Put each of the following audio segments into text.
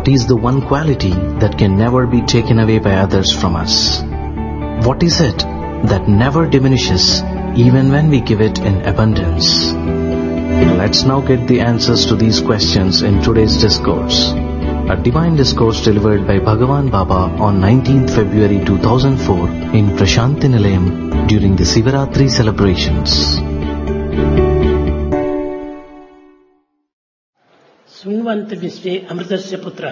What is the one quality that can never be taken away by others from us? What is it that never diminishes even when we give it in abundance? Let's now get the answers to these questions in today's discourse. A divine discourse delivered by Bhagavan Baba on 19th February 2004 in Prashanti Nilayam during the Sivaratri celebrations. శృణ్వంతు విశ్వే అమృతస్య పుత్రః.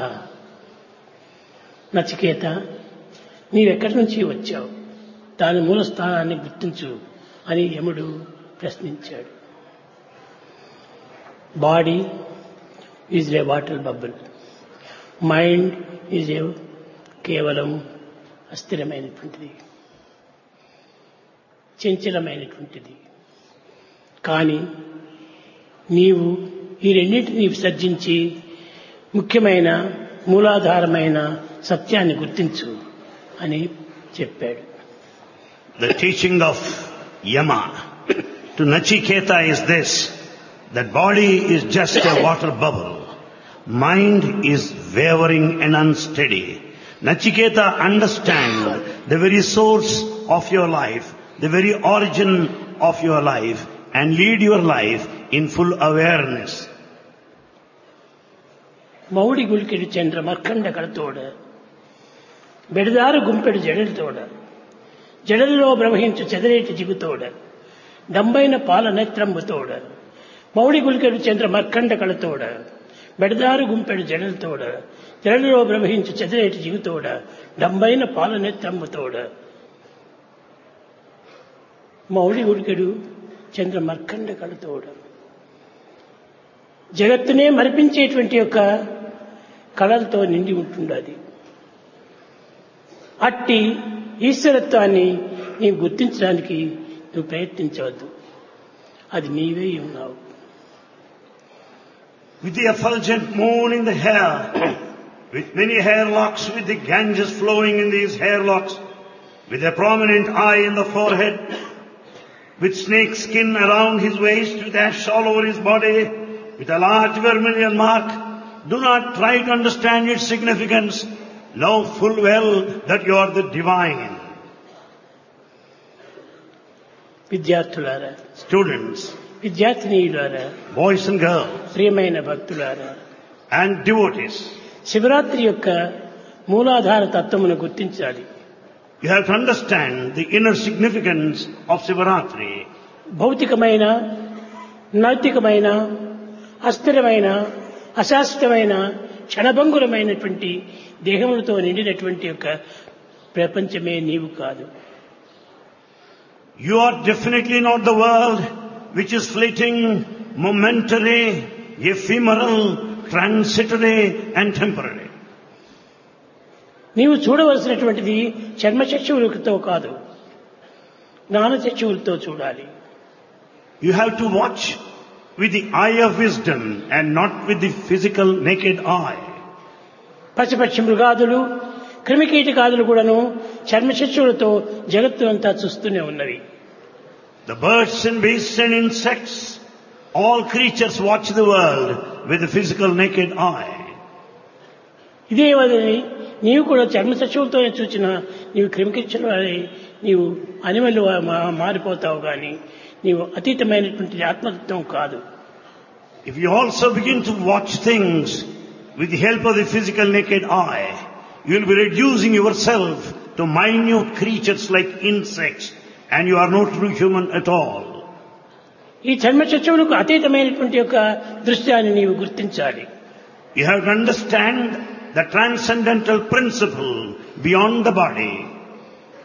Nachiketa, నీవెక్కడి నుంచి వచ్చావు, దాని మూల స్థానాన్ని గుర్తించు అని యముడు ప్రశ్నించాడు. Body is a water bubble, mind is a కేవలం అస్థిరమైనటువంటిది, చంచలమైనటువంటిది. కానీ నీవు ఈ రెండింటిని విసర్జించి ముఖ్యమైన మూలాధారమైన సత్యాన్ని గుర్తించు అని చెప్పాడు. The teaching of Yama to Nachiketa is this, that body is just a water bubble, mind is wavering and unsteady. Nachiketa, understand the very source of your life, the very origin of your life, and lead your life in full awareness. మౌడి గులికెడు చంద్ర మర్కండ కడతోడ, బెడదారు గుంపెడు జడలతోడ, జడలలో ప్రవహించు చెదరేటి జిగుతోడ, డంబైన పాల నేత్రంబుతోడ. మౌడి గులికెడు చంద్ర మర్కండ కడతోడ, బెడదారు గుంపెడు జడలతోడ, జడలలో ప్రవహించు చెదరేటి జిగుతోడ, డంబైన పాల నేత్రంబుతోడ. మౌడి గులికెడు చంద్ర మర్కండ కడతోడ, జగత్తునే మరిపించేటువంటి యొక్క కళలతో నిండి ఉంటుండది. అట్టి ఈశ్వరత్వాన్ని నీవు గుర్తించడానికి నువ్వు ప్రయత్నించవద్దు, అది నీవే ఉన్నావు. With the effulgent moon in the hair, with many hairlocks, with the Ganges flowing in these hairlocks, with a prominent eye in the forehead, with snake skin around his waist, with ash all over his body, with a large vermilion mark, do not try to understand its significance. Know full well that you are the divine. విద్యార్థులారా, Students, విద్యార్థినీయులారా, boys and girls, ప్రియమైన భక్తులారా, and devotees, Shivaratri యొక్క మూలాధార తత్వమును గుర్తించాలి. you have to understand the inner significance of Sivaratri. భౌతికమైన, నైతికమైన, అస్థిరమైన, అశాశ్వతమైన, క్షణభంగురమైనటువంటి దేహములతో నిండినటువంటి యొక్క ప్రపంచమే నీవు కాదు. You are definitely not the world which is fleeting, momentary, ephemeral, transitory and temporary. నీవు చూడవలసినటువంటిది చర్మచక్షువులతో కాదు, జ్ఞానచక్షువులతో చూడాలి. You have to watch with the eye of wisdom and not with the physical naked eye. పశుపక్షి మృగాదులు, క్రిమికీటకాదులు కూడాను చర్మచక్షువులతో జగత్తునంతా చూస్తూనే ఉన్నవి. The birds and beasts and insects, all creatures watch the world with the physical naked eye. ఇదే వదని నీవు కూడా చర్మచక్షువులతోనే చూచిన నీవు క్రిమికీటకాలు నీవు animal మారిపోతావు, కానీ నీవు అతీతమైనటువంటి ఆత్మతత్వం కాదు. If you also begin to watch things with the help of the physical naked eye, you will be reducing yourself to minute creatures like insects, and you are no true human at all. ఈ చర్మచక్షువులకు అతీతమైనటువంటి యొక్క దృశ్యాన్ని నీవు గుర్తించాలి. You have to understand the transcendental principle beyond the body.